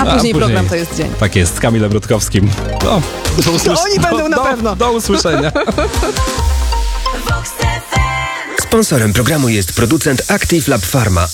A później program To jest dzień. Tak jest, z Kamilem Rutkowskim. No, To oni będą na pewno. Do usłyszenia. Sponsorem programu jest producent Active Lab Pharma.